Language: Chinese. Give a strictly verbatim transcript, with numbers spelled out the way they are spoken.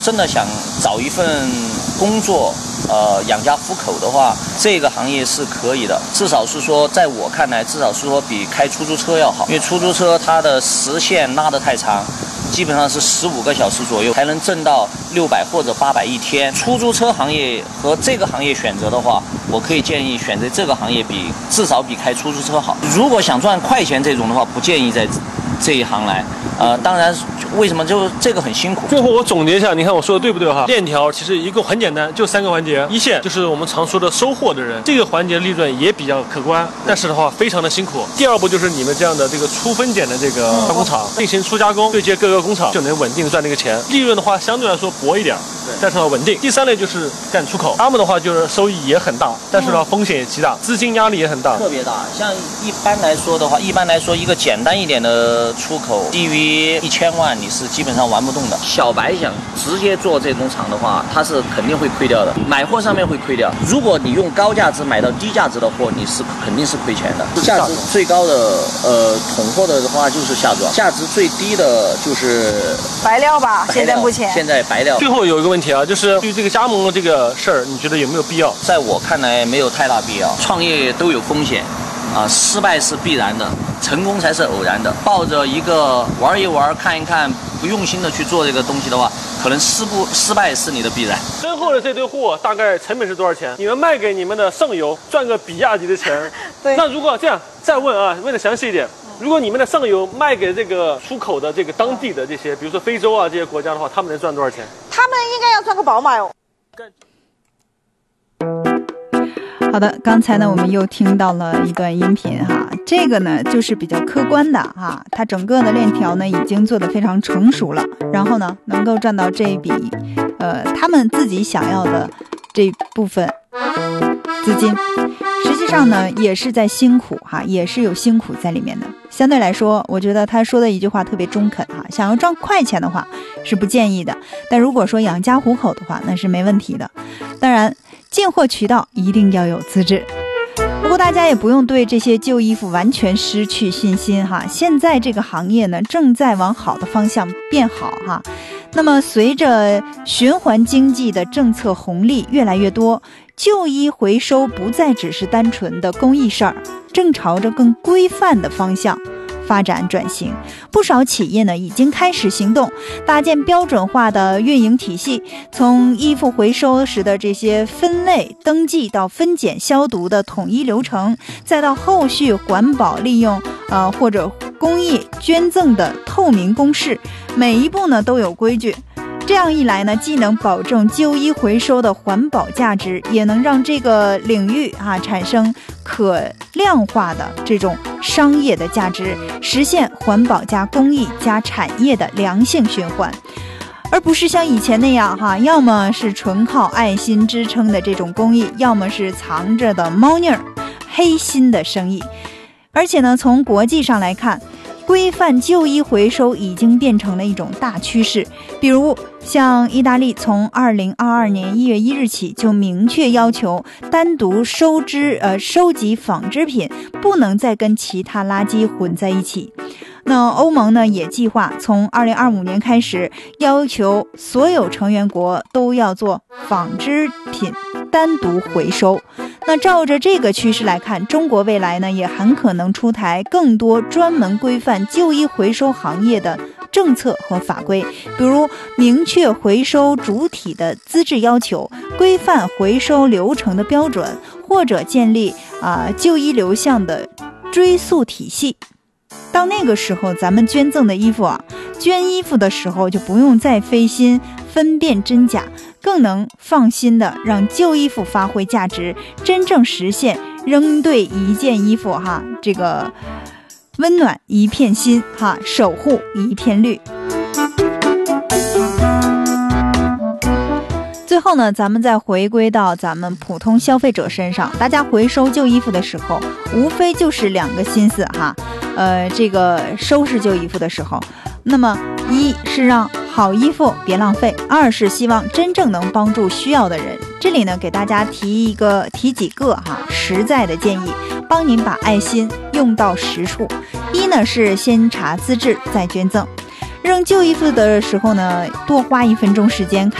真的想找一份工作，呃，养家糊口的话，这个行业是可以的。至少是说，在我看来，至少是说比开出租车要好，因为出租车它的时限拉得太长，基本上是十五个小时左右才能挣到六百或者八百一天。出租车行业和这个行业选择的话，我可以建议选择这个行业比至少比开出租车好。如果想赚快钱这种的话，不建议在这一行来。呃，当然，为什么就这个很辛苦？ 最后我总结一下，你看我说的对不对哈？链条其实一共很简单，就三个环节。一线就是我们常说的收货的人，这个环节利润也比较可观，但是的话非常的辛苦。第二步就是你们这样的这个粗分拣的这个加工厂进行粗加工，对接各个工厂就能稳定赚这个钱，利润的话相对来说薄一点，但是呢稳定。第三类就是干出口，他们的话就是收益也很大，但是呢风险也极大，资金压力也很大， 特别大。像一般来说的话，一般来说一个简单一点的出口，低于一千万你是基本上玩不动的。小白想直接做这种厂的话，他是肯定会亏掉的，买货上面会亏掉。如果你用高价值买到低价值的货，你是肯定是亏钱的。价值最高的呃统货的话就是夏装，价值最低的就是白料吧。现在目前现在白料。 最后有一个问题啊，就是对于这个加盟的这个事儿，你觉得有没有必要？ 在我看来没有太大必要。创业都有风险。啊，失败是必然的，成功才是偶然的。抱着一个玩一玩、看一看，不用心的去做这个东西的话，可能失不失败是你的必然。 身后的这堆货大概成本是多少钱？你们卖给你们的上游赚个比亚迪的钱。 对。 那如果这样再问啊，问的详细一点，如果你们的上游卖给这个出口的这个当地的这些，比如说非洲啊这些国家的话，他们能赚多少钱？ 他们应该要赚个宝马哟。 好的，刚才呢我们又听到了一段音频哈，这个呢就是比较客观的哈，它整个的链条呢已经做得非常成熟了，然后呢能够赚到这一笔呃他们自己想要的这部分资金，实际上呢也是在辛苦哈，也是有辛苦在里面的。相对来说，我觉得他说的一句话特别中肯哈，想要赚快钱的话是不建议的，但如果说养家糊口的话，那是没问题的。当然进货渠道一定要有资质，不过大家也不用对这些旧衣服完全失去信心哈。现在这个行业呢正在往好的方向变好哈。那么随着循环经济的政策红利越来越多，旧衣回收不再只是单纯的公益事儿，正朝着更规范的方向发展转型。不少企业呢已经开始行动，搭建标准化的运营体系，从衣服回收时的这些分类登记到分拣消毒的统一流程，再到后续环保利用呃或者公益捐赠的透明公示，每一步呢都有规矩。这样一来呢，既能保证旧衣回收的环保价值，也能让这个领域啊产生可量化的这种商业的价值，实现环保加公益加产业的良性循环，而不是像以前那样哈，要么是纯靠爱心支撑的这种公益，要么是藏着的猫腻儿、黑心的生意。而且呢，从国际上来看，规范旧衣回收已经变成了一种大趋势。比如像意大利从二零二二年一月一日起就明确要求单独收支呃收集纺织品不能再跟其他垃圾混在一起。那欧盟呢也计划从二零二五年开始要求所有成员国都要做纺织品单独回收。那照着这个趋势来看，中国未来呢也很可能出台更多专门规范旧衣回收行业的政策和法规，比如明确回收主体的资质要求，规范回收流程的标准，或者建立啊、呃、旧衣流向的追溯体系。到那个时候，咱们捐赠的衣服啊，捐衣服的时候就不用再费心分辨真假，更能放心的让旧衣服发挥价值，真正实现扔对一件衣服哈，这个温暖一片心哈，守护一片绿。最后呢，咱们再回归到咱们普通消费者身上，大家回收旧衣服的时候，无非就是两个心思哈。呃，这个收拾旧衣服的时候，那么一是让好衣服别浪费，二是希望真正能帮助需要的人。这里呢，给大家提一个提几个哈实在的建议，帮您把爱心用到实处。一呢是先查资质再捐赠。 扔旧衣服的时候呢，多花一分钟时间